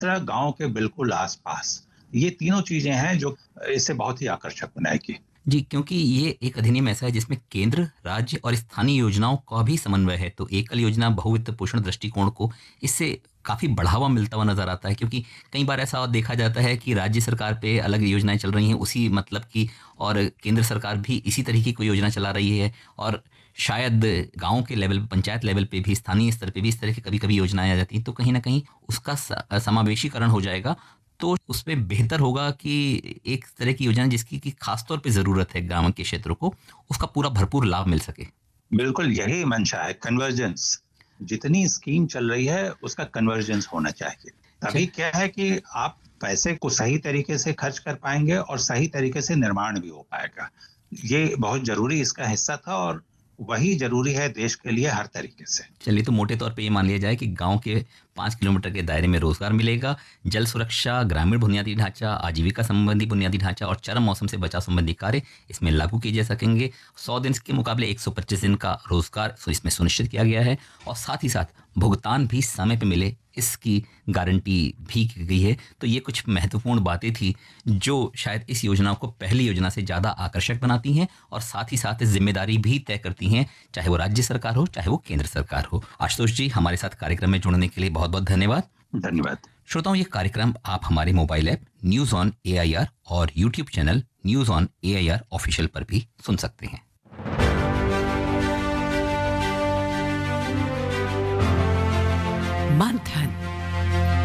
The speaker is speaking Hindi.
दूसरा गाँव के बिल्कुल आस-पास। ये तीनों चीज़ें हैं जो इसे बहुत ही आकर्षक बनाएगी। जी, क्योंकि ये एक अधिनियम ऐसा है जिसमें केंद्र, राज्य और स्थानीय योजनाओं का भी समन्वय है। तो एकल योजना बहुविध पोषण दृष्टिकोण को इससे काफ़ी बढ़ावा मिलता हुआ नज़र आता है, क्योंकि कई बार ऐसा देखा जाता है कि राज्य सरकार पे अलग योजनाएँ चल रही हैं उसी मतलब की, और केंद्र सरकार भी इसी तरह की कोई योजना चला रही है, और शायद गाँव के लेवल, पंचायत लेवल पे भी, स्थानीय स्तर पे भी इस तरह की कभी-कभी योजनाएँ आ जाती हैं। तो कहीं न कहीं उसका समावेशीकरण हो जाएगा, तो उसमें बेहतर होगा कि एक तरह की योजना जिसकी कि खास तौर पे ज़रूरत है ग्रामीण के क्षेत्रों को, उसका पूरा भरपूर लाभ मिल सके। बिल्कुल यही मंशा है, कन्वर्जेंस। जितनी स्कीम चल रही है उसका कन्वर्जेंस होना चाहिए। चल तभी क्या है कि आप पैसे को सही तरीके से खर्च कर पाएँगे और सही तरीके से निर्माण भी हो पाएगा। ये बहुत ज़रूरी इसका हिस्सा था और वही ज़रूरी है देश के लिए हर तरीके से। चलिए, तो मोटे तौर पे ये मान लिया जाए कि गाँव के 5 किलोमीटर के दायरे में रोज़गार मिलेगा, जल सुरक्षा, ग्रामीण बुनियादी ढाँचा, आजीविका संबंधी बुनियादी ढाँचा और चरम मौसम से बचाव संबंधी कार्य इसमें लागू किए जा सकेंगे। 100 दिन के मुकाबले 125 दिन का रोज़गार इसमें सुनिश्चित किया गया है, और साथ ही साथ भुगतान भी समय पे मिले, इसकी गारंटी भी की गई है। तो ये कुछ महत्वपूर्ण बातें थी जो शायद इस योजना को पहली योजना से ज़्यादा आकर्षक बनाती हैं, और साथ ही साथ ज़िम्मेदारी भी तय करती हैं, चाहे वो राज्य सरकार हो, चाहे वो केंद्र सरकार हो। आशुतोष जी, हमारे साथ कार्यक्रम में जुड़ने के लिए बहुत-बहुत धन्यवाद। धन्यवाद। श्रोताओं, ये कार्यक्रम आप हमारे mobile app news on AIR और YouTube channel news on AIR official पर भी सुन सकते हैं।